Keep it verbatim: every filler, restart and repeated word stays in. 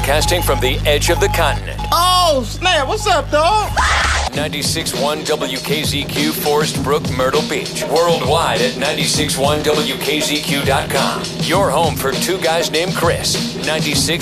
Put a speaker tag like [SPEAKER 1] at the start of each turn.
[SPEAKER 1] Broadcasting from the edge of the continent.
[SPEAKER 2] Oh, snap. What's up, dog?
[SPEAKER 1] ninety-six point one W K Z Q, Forest Brook, Myrtle Beach. Worldwide at ninety-six point one W K Z Q dot com. Your home for two guys named Chris. ninety-six